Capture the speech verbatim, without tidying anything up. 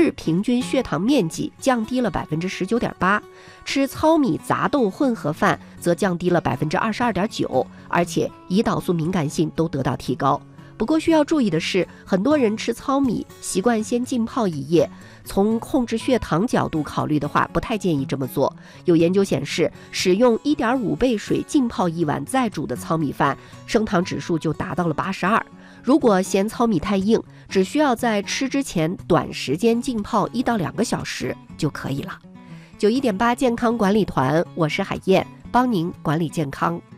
日平均血糖面积降低了百分之十九点八，吃糙米杂豆混合饭则降低了百分之二十二点九，而且胰岛素敏感性都得到提高。不过需要注意的是，很多人吃糙米习惯先浸泡一夜，从控制血糖角度考虑的话，不太建议这么做。有研究显示，使用 一点五倍水浸泡一晚再煮的糙米饭，升糖指数就达到了八十二。如果嫌糙米太硬，只需要在吃之前短时间浸泡一到两个小时就可以了。九一点八健康管理团，我是海燕，帮您管理健康。